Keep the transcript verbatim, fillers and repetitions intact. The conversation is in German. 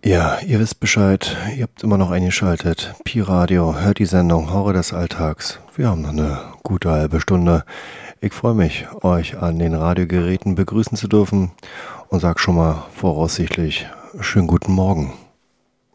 Ja, ihr wisst Bescheid, ihr habt immer noch eingeschaltet. Pi Radio, hört die Sendung Horror des Alltags. Wir haben noch eine gute halbe Stunde. Ich freue mich, euch an den Radiogeräten begrüßen zu dürfen und sag schon mal voraussichtlich schönen guten Morgen.